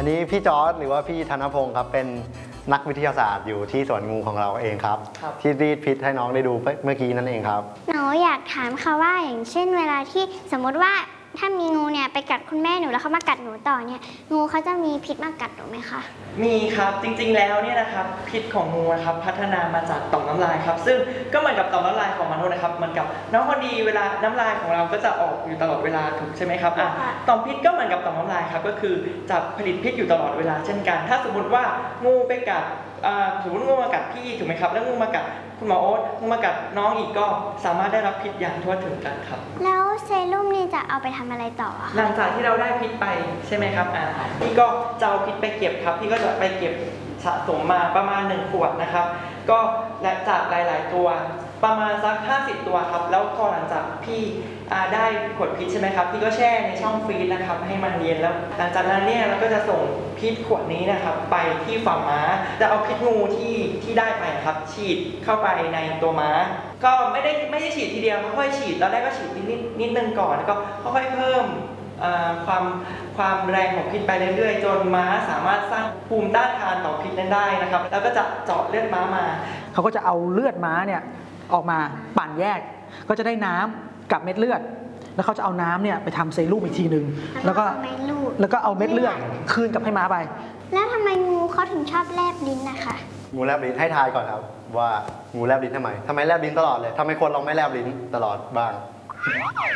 นี้พี่จอร์จหรือว่าพี่ธนพงศ์ครับเป็นนักวิทยาศาสตร์อยู่ที่สวนงูของเราเองครับที่รีดพิษให้น้องได้ดูเมื่อกี้นั่นเองครับหนูอยากถามค่ะว่าอย่างเช่นเวลาที่สมมติว่าถ้ามีงูเนี่ยไปกัดคุณแม่หนูแล้วเขามากัดหนูต่อเนี่ยงูเขาจะมีพิษมากัดหนูไหมคะมีครับจริงๆแล้วเนี่ยนะครับพิษของงูนะครับพัฒนามาจากต่อมน้ำลายครับซึ่งก็เหมือนกับต่อมน้ำลายของมนุษย์นะครับเหมือนกับน้องคนดีเวลาน้ำลายของเราก็จะออกอยู่ตลอดเวลาถูกใช่ไหมครับต่อมพิษก็เหมือนกับต่อมน้ำลายครับก็คือจะผลิตพิษอยู่ตลอดเวลาเช่นกันถ้าสมมติว่างูไปกัดสมมติงูมากัดพี่ถูกไหมครับแล้วงูมากัดคุณหมอโอ๊ตงูมากัดน้องอีกก็สามารถได้รับพิษอย่างทั่วถึงกันครับแล้วเซรุ่มนี่จะเอาไปทำอะไรต่อหลังจากที่เราได้พิษไปใช่ไหมครับพี่ก็จะเอาพิษไปเก็บครับพี่ก็จะไปเก็บสะสมมาประมาณ1 ขวดนะครับก็และจากหลายๆตัวประมาณสัก50 ตัวครับแล้วพอหลังจากพี่ได้ขวดพิษใช่ไหมครับพี่ก็แช่ในช่องฟรีซนะครับให้มันเย็นแล้วหลังจากนั้นเนี่ยเราก็จะส่งพิษขวดนี้นะครับไปที่ฝ่าม้าจะเอาพิษงูที่ได้ไปครับฉีดเข้าไปในตัวม้าก็ไม่ได้ฉีดทีเดียวค่อยๆฉีดตอนแรกก็ฉีดนิดนึงก่อนแล้วก็ค่อยๆเพิ่มความแรงของพิษไปเรื่อยๆจนม้าสามารถสร้างภูมิต้านทานต่อพิษนั้นได้นะครับแล้วก็จะเจาะเลือดม้ามาเขาก็จะเอาเลือดม้าเนี่ยออกมาปั่นแยกก็จะได้น้ำกับเม็ดเลือดแล้วเขาจะเอาน้ำเนี่ยไปทำเซรุ่มอีกทีนึงแล้วก็เอาเม็ดเลือดคืนกลับให้ม้าไปแล้วทำไมงูเขาถึงชอบแลบลิ้นนะคะงูแลบลิ้นให้ทายก่อนครับว่างูแลบลิ้นทำไมแลบลิ้นตลอดเลยทำไมคนเราไม่แลบลิ้นตลอดบ้าง